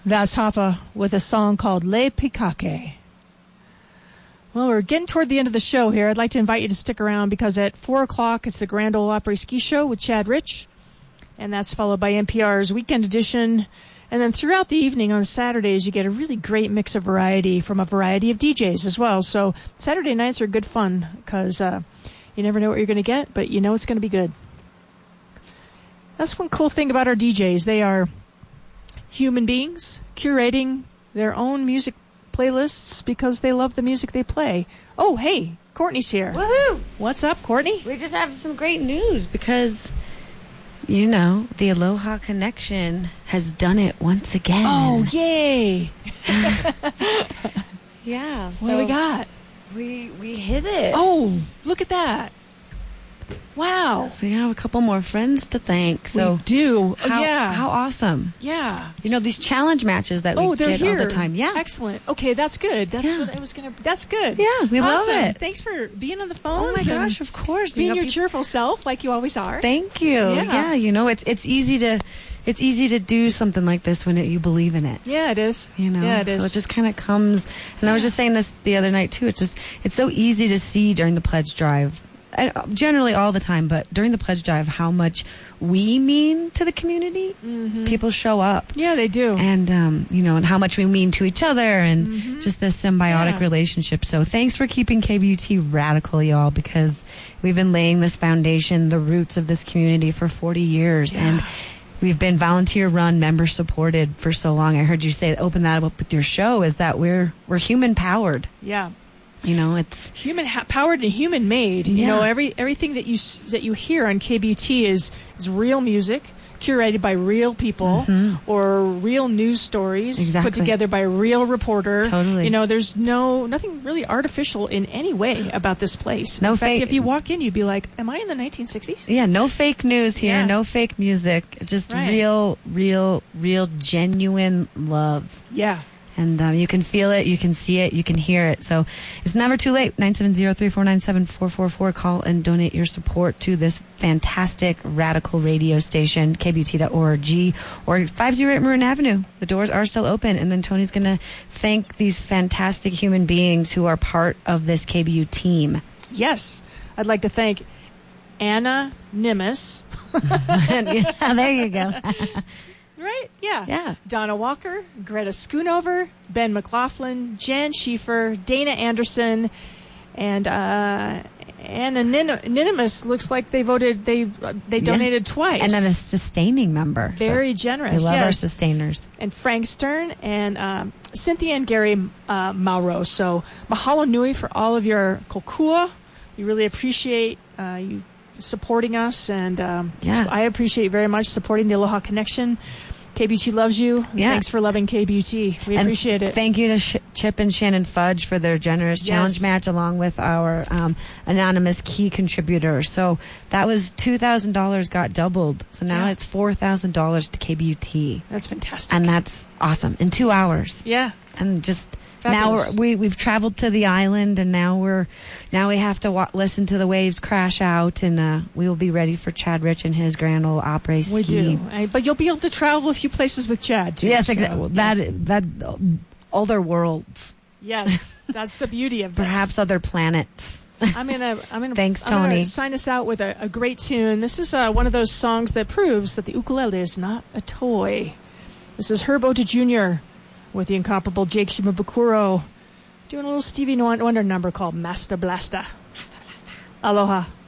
That's Hapa with a song called Le Pikake. Well, we're getting toward the end of the show here. I'd like to invite you to stick around because at 4 o'clock it's the Grand Ole Opry Ski Show with Chad Rich, and that's followed by NPR's Weekend Edition. And then throughout the evening on Saturdays, you get a really great mix of variety from a variety of DJs as well. So Saturday nights are good fun because you never know what you're going to get, but you know it's going to be good. That's one cool thing about our DJs. They are human beings curating their own music playlists because they love the music they play. Oh, hey, Courtney's here. Woohoo! What's up, Courtney? We just have some great news because, you know, the Aloha Connection has done it once again. Oh, yay! Yeah. So What do we got? We hit it. Oh, look at that. Wow. So you have a couple more friends to thank. So we do. How awesome. Yeah. You know, these challenge matches that we they're get here all the time. Yeah. Excellent. Okay, that's good. That's what I was going to... That's good. Yeah, we love it. Thanks for being on the phone. Oh, my gosh, of course. Being your cheerful self, like you always are. Thank you. Yeah, you know, it's easy to do something like this when you believe in it. Yeah, it is. You know, yeah, it is. So it just kind of comes. And I was just saying this the other night too. It's so easy to see during the pledge drive, and generally all the time, but during the pledge drive, how much we mean to the community. Mm-hmm. People show up. Yeah, they do. And you know, and how much we mean to each other, and just this symbiotic relationship. So thanks for keeping KBUT radical, y'all, because we've been laying this foundation, the roots of this community for 40 years, and we've been volunteer run, member supported for so long. I heard you say, open that up with your show, is that we're human powered. Yeah. You know, it's human powered and human made. You know, everything that you hear on KBUT is real music curated by real people or real news stories put together by a real reporter. Totally. You know, there's nothing really artificial in any way about this place. No in fact, fake. if you walk in, you'd be like, am I in the 1960s? Yeah, no fake news here, no fake music, just real, genuine love. Yeah. And you can feel it, you can see it, you can hear it. So it's never too late. 970-3497-444. Call and donate your support to this fantastic radical radio station, kbut.org, or 508 Maroon Avenue. The doors are still open. And then Tony's going to thank these fantastic human beings who are part of this KBU team. Yes. I'd like to thank Anna Nimis. Yeah, there you go. Right? Yeah. Yeah. Donna Walker, Greta Schoonover, Ben McLaughlin, Jan Schieffer, Dana Anderson, and Anonymous looks like they voted. They donated twice. And then a sustaining member. Very generous. We love our sustainers. And Frank Stern and Cynthia and Gary Mauro. So mahalo nui for all of your kokua. We really appreciate you supporting us, and I appreciate very much supporting the Aloha Connection. KBUT loves you. Thanks for loving KBUT. We appreciate it. Thank you to Chip and Shannon Fudge for their generous challenge match, along with our anonymous key contributor. So that was $2,000 got doubled. So now it's $4,000 to KBUT. That's fantastic. And that's awesome. In 2 hours. Yeah. And just... Fabulous. Now we've traveled to the island, and now we have to listen to the waves crash out, and we will be ready for Chad Rich and his Grand Ole Opry ski. We do, but you'll be able to travel a few places with Chad too. Yes, exactly. That other worlds. Yes, that's the beauty of this. Perhaps other planets. I'm gonna. Thanks, Tony. I'm gonna sign us out with a great tune. This is one of those songs that proves that the ukulele is not a toy. This is Herb Ota Jr. with the incomparable Jake Shimabukuro doing a little Stevie Wonder number called Master Blaster. Aloha.